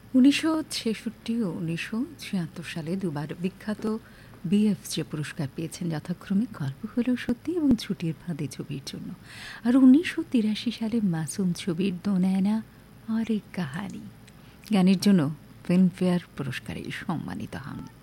1966 ও 1976 সালে দুবার বিখ্যাত বিএফজে পুরস্কার পেয়েছেন যথাক্রমে গল্প হলো সত্যি এবং ছুটির ফাঁদে ছবির জন্য। আর 1983 সালে মাসুম ছবির দো নैना और एक कहानी গানের জন্য ফিল্মফেয়ার পুরস্কারে সম্মানিত হন।